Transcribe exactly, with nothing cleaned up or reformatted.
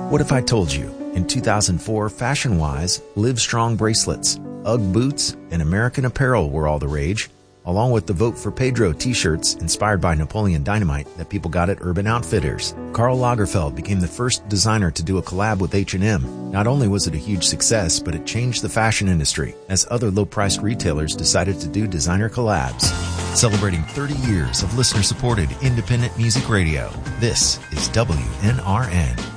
What if I told you, in two thousand four, fashion-wise, Livestrong bracelets, UGG boots, and American Apparel were all the rage, along with the Vote for Pedro t-shirts inspired by Napoleon Dynamite that people got at Urban Outfitters. Karl Lagerfeld became the first designer to do a collab with H and M. Not only was it a huge success, but it changed the fashion industry as other low-priced retailers decided to do designer collabs. Celebrating thirty years of listener-supported independent music radio, this is W N R N.